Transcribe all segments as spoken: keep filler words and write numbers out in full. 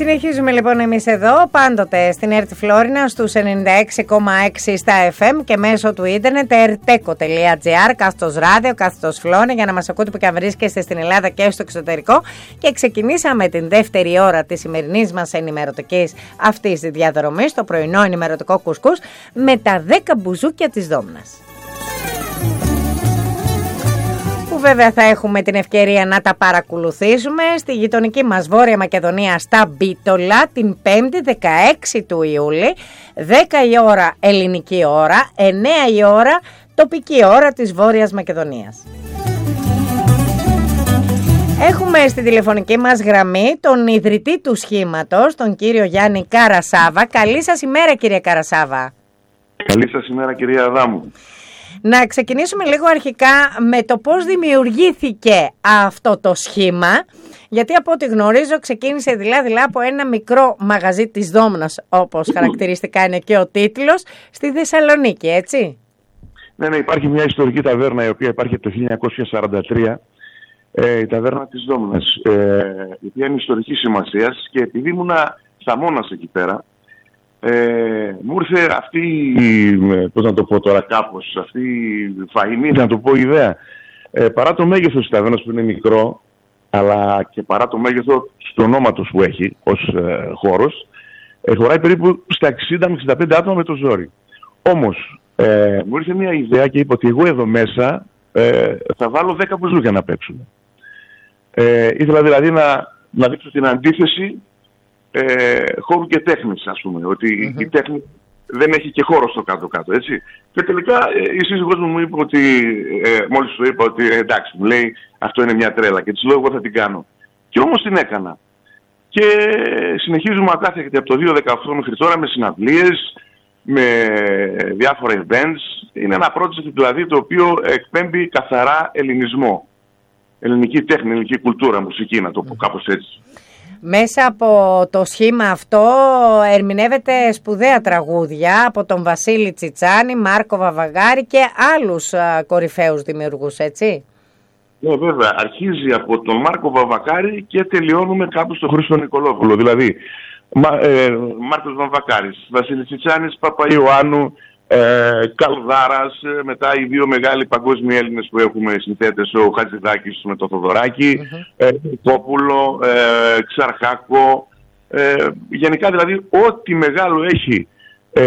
Συνεχίζουμε λοιπόν εμείς εδώ, πάντοτε στην Ερτ Φλόρινα στους ενενήντα έξι κόμμα έξι στα εφ εμ και μέσω του ίντερνετ ερτέκο τελεία τζι άρ, κάθετος ράδιο, κάθετος φλόρινα, για να μας ακούτε που και αν βρίσκεστε στην Ελλάδα και στο εξωτερικό. Και ξεκινήσαμε την δεύτερη ώρα της σημερινής μας ενημερωτικής αυτής της διαδρομής, το πρωινό ενημερωτικό κουσκούς, με τα δέκα μπουζούκια της Δόμνας. Που βέβαια θα έχουμε την ευκαιρία να τα παρακολουθήσουμε στη γειτονική μας Βόρεια Μακεδονία, στα Μπίτολα, την πέμπτη δεκαέξι του Ιούλη, δέκα η ώρα ελληνική ώρα, εννέα η ώρα τοπική ώρα της Βόρειας Μακεδονίας. Έχουμε στη τηλεφωνική μας γραμμή τον ιδρυτή του σχήματος, τον κύριο Γιάννη Καρασάβα. Καλή σας ημέρα, κύριε Καρασάβα. Καλή σας ημέρα, κυρία Αδάμου. Να ξεκινήσουμε λίγο αρχικά με το πώς δημιουργήθηκε αυτό το σχήμα, γιατί από ό,τι γνωρίζω ξεκίνησε δηλαδή από ένα μικρό μαγαζί της Δόμνας, όπως χαρακτηριστικά είναι και ο τίτλος, στη Θεσσαλονίκη, έτσι. Ναι, ναι, υπάρχει μια ιστορική ταβέρνα η οποία υπάρχει από το χίλια εννιακόσια σαράντα τρία, ε, η ταβέρνα της Δόμνας, ε, η οποία είναι ιστορική σημασίας, και επειδή ήμουνα θαμώνας εκεί πέρα, Ε, μου ήρθε αυτή, πώς να το πω τώρα κάπως, αυτή η φαϊνή, να το πω, ιδέα. Ε, παρά το μέγεθος της ταβέρνας που είναι μικρό, αλλά και παρά το μέγεθος του ονόματος που έχει ως ε, χώρος, ε, χωράει περίπου στα εξήντα με εξήντα πέντε άτομα με το ζόρι. Όμως, ε, μου ήρθε μια ιδέα και είπα ότι εγώ εδώ μέσα ε, θα βάλω δέκα μπουζούκια να παίξουν. Ε, ήθελα δηλαδή να, να δείξω την αντίθεση Ε, χώρου και τέχνης, ας πούμε, ότι mm-hmm. η τέχνη δεν έχει και χώρο στο κάτω-κάτω, έτσι. Και τελικά ε, η σύζυγός μου μου είπε ότι, ε, μόλις του είπα ότι ε, εντάξει, μου λέει αυτό είναι μια τρέλα, και της λέω εγώ θα την κάνω. Και όμως την έκανα. Και συνεχίζουμε ακάθεκτη από το δύο χιλιάδες δεκαοκτώ μέχρι τώρα με συναυλίες, με διάφορα events. Είναι ένα project δηλαδή το οποίο εκπέμπει καθαρά ελληνισμό. Ελληνική τέχνη, ελληνική κουλτούρα, μουσική, να το πω κάπως έτσι. Μέσα από το σχήμα αυτό ερμηνεύεται σπουδαία τραγούδια από τον Βασίλη Τσιτσάνη, Μάρκο Βαβαγάρη και άλλους α, κορυφαίους δημιουργούς, έτσι. Ναι, βέβαια. Αρχίζει από τον Μάρκο Βαβακάρη και τελειώνουμε κάπου στον Χρήστο Νικολόπουλο. Δηλαδή, Μα, ε, Μάρκος Βαβακάρης, Βασίλη Τσιτσάνης, Παπαϊωάννου, ε, Καλδάρας, ε, μετά οι δύο μεγάλοι παγκόσμιοι Έλληνες που έχουμε συνθέτες, ο Χατζηδάκης με το Θοδωράκι, mm-hmm. ε, Πόπουλο, ε, Ξαρχάκο, ε, γενικά δηλαδή ό,τι μεγάλο έχει ε,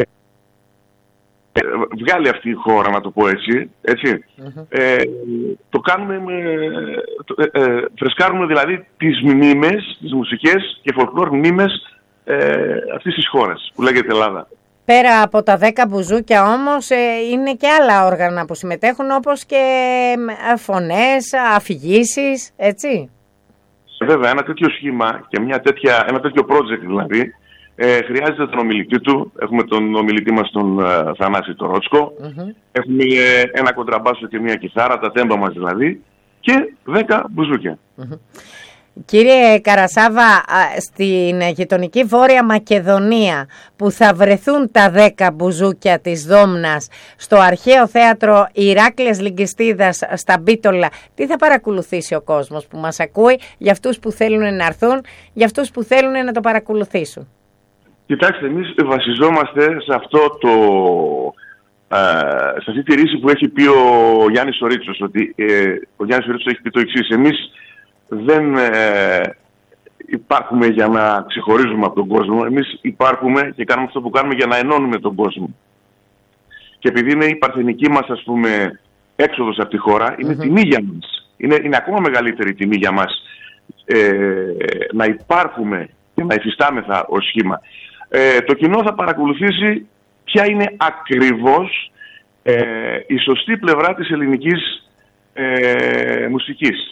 ε, βγάλει αυτή η χώρα, να το πω έτσι, έτσι mm-hmm. ε, το κάνουμε, με, ε, ε, φρεσκάρουμε δηλαδή τις μνήμες, τις μουσικές και φολκλόρ μνήμες ε, αυτής της χώρας που λέγεται Ελλάδα. Πέρα από τα δέκα μπουζούκια όμως ε, είναι και άλλα όργανα που συμμετέχουν, όπως και φωνές, αφηγήσεις, έτσι. Βέβαια, ένα τέτοιο σχήμα και μια τέτοια, ένα τέτοιο project δηλαδή ε, χρειάζεται τον ομιλητή του. Έχουμε τον ομιλητή μας τον ε, Θανάση τον Ρότσκο. Mm-hmm. Έχουμε ε, ένα κοντραμπάσο και μια κιθάρα, τα τέμπα μας δηλαδή, και δέκα μπουζούκια. Mm-hmm. Κύριε Καρασάβα, στην γειτονική Βόρεια Μακεδονία που θα βρεθούν τα δέκα μπουζούκια της Δόμνας στο αρχαίο θέατρο Ηράκλειας Λυγκιστίδας στα Μπίτολα, τι θα παρακολουθήσει ο κόσμος που μας ακούει, για αυτούς που θέλουν να έρθουν, για αυτούς που θέλουν να το παρακολουθήσουν? Κοιτάξτε, εμείς βασιζόμαστε σε αυτό το... σε αυτή τη ρίση που έχει πει ο Γιάννης ο Ρίτσος, ότι ε, ο Γιάννης ο Ρίτσος έχει πει το εξής: εμείς δεν ε, υπάρχουμε για να ξεχωρίζουμε από τον κόσμο. Εμείς υπάρχουμε και κάνουμε αυτό που κάνουμε για να ενώνουμε τον κόσμο. Και επειδή είναι η παρθενική μας, ας πούμε, έξοδος από τη χώρα, είναι mm-hmm. τιμή για μας. Είναι, είναι ακόμα μεγαλύτερη τιμή για μας ε, να υπάρχουμε και να υφιστάμεθα ως σχήμα. Ε, το κοινό θα παρακολουθήσει ποια είναι ακριβώς ε, η σωστή πλευρά της ελληνικής ε, μουσικής.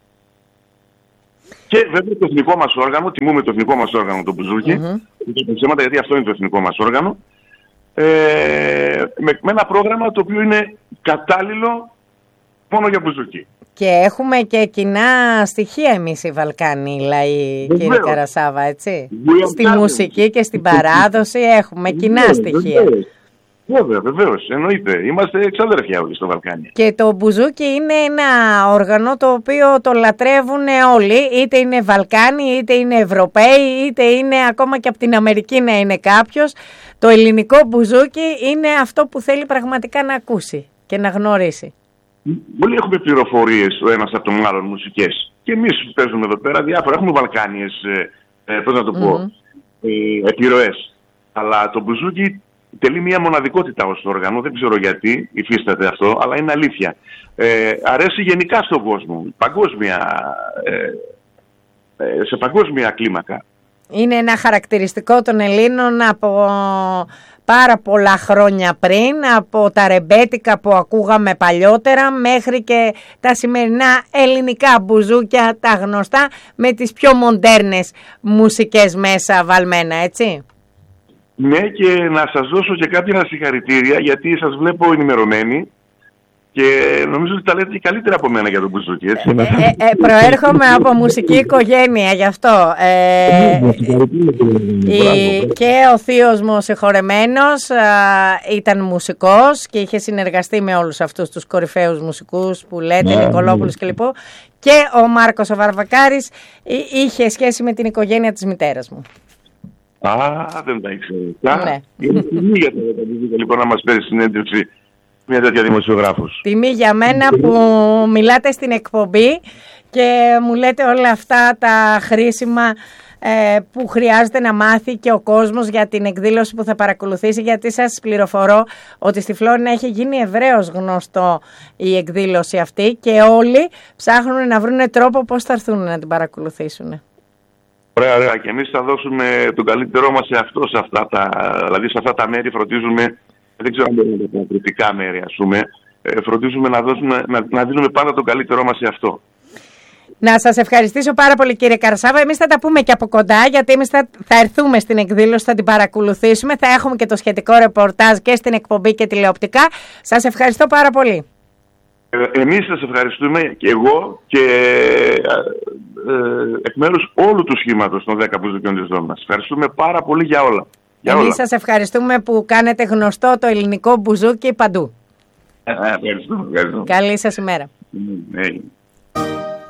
Και βέβαια το εθνικό μας όργανο, τιμούμε το εθνικό μας όργανο, το μπουζούκι, mm-hmm. γιατί αυτό είναι το εθνικό μας όργανο, ε, με, με ένα πρόγραμμα το οποίο είναι κατάλληλο μόνο για μπουζούκι. Και έχουμε και κοινά στοιχεία εμείς οι Βαλκάνοι λαοί, κύριε Καρασάβα, έτσι. Στη μουσική και στην παράδοση έχουμε κοινά στοιχεία. Βέβαια, βεβαίως, εννοείται. Είμαστε εξαδέρφια όλοι στο Βαλκάνια. Και το μπουζούκι είναι ένα όργανο το οποίο το λατρεύουν όλοι, είτε είναι Βαλκάνοι, είτε είναι Ευρωπαίοι, είτε είναι ακόμα και από την Αμερική να είναι κάποιος. Το ελληνικό μπουζούκι είναι αυτό που θέλει πραγματικά να ακούσει και να γνωρίσει. Όλοι έχουμε πληροφορίες ο ένας από τον άλλον μουσικές. Και εμείς που παίζουμε εδώ πέρα διάφορα. Έχουμε Βαλκάνιες, ε, πώς να το πω, mm-hmm. ε, επιρροές. Αλλά το μπουζούκι τελεί μια μοναδικότητα ως όργανο, δεν ξέρω γιατί υφίσταται αυτό, αλλά είναι αλήθεια. Ε, αρέσει γενικά στον κόσμο, παγκόσμια, ε, ε, σε παγκόσμια κλίμακα. Είναι ένα χαρακτηριστικό των Ελλήνων από πάρα πολλά χρόνια πριν, από τα ρεμπέτικα που ακούγαμε παλιότερα μέχρι και τα σημερινά ελληνικά μπουζούκια, τα γνωστά, με τις πιο μοντέρνες μουσικές μέσα βαλμένα, έτσι. Ναι, και να σας δώσω και κάποια συγχαρητήρια, γιατί σας βλέπω ενημερωμένοι και νομίζω ότι τα λέτε και καλύτερα από μένα για τον μπουζούκι, έτσι. Ε, ε, ε, προέρχομαι από μουσική οικογένεια, γι' αυτό. Ε, η, και ο θείος μου ο συγχωρεμένος α, ήταν μουσικός και είχε συνεργαστεί με όλους αυτούς τους κορυφαίους μουσικούς που λέτε, yeah, Νικολόπουλος yeah. κλπ. Και ο Μάρκος ο Βαρβακάρης είχε σχέση με την οικογένεια της μητέρας μου. Α, δεν τα ήξερα. Ναι. Είναι τιμή για τα μπουζούκια, λοιπόν, να μας παίρνει συνέντευξη μια τέτοια δημοσιογράφος. Τιμή για μένα που μιλάτε στην εκπομπή και μου λέτε όλα αυτά τα χρήσιμα ε, που χρειάζεται να μάθει και ο κόσμος για την εκδήλωση που θα παρακολουθήσει, γιατί σας πληροφορώ ότι στη Φλόρινα έχει γίνει ευρέως γνωστό η εκδήλωση αυτή και όλοι ψάχνουν να βρουν τρόπο πώς θα έρθουν να την παρακολουθήσουν. Ωραία, ωραία. Και εμείς θα δώσουμε τον καλύτερό μας σε αυτό, σε αυτά τα, δηλαδή σε αυτά τα μέρη φροντίζουμε, δεν ξέρω αν είναι τα κριτικά μέρη, ας πούμε, φροντίζουμε να, δώσουμε, να, να δίνουμε πάντα τον καλύτερό μας σε αυτό. Να σας ευχαριστήσω πάρα πολύ, κύριε Καρασάβα. Εμείς θα τα πούμε και από κοντά, γιατί εμείς θα, θα έρθουμε στην εκδήλωση, θα την παρακολουθήσουμε, θα έχουμε και το σχετικό ρεπορτάζ και στην εκπομπή και τηλεοπτικά. Σας ευχαριστώ πάρα πολύ. Εμείς σας ευχαριστούμε και εγώ και ε, εκ μέρους όλου του σχήματος των δέκα μπουζουκιών της Δόμνας. Ευχαριστούμε πάρα πολύ για όλα. Για Εμείς όλα. σας ευχαριστούμε που κάνετε γνωστό το ελληνικό μπουζούκι παντού. Ε, ευχαριστούμε, ευχαριστούμε. Καλή σας ημέρα. Mm, hey.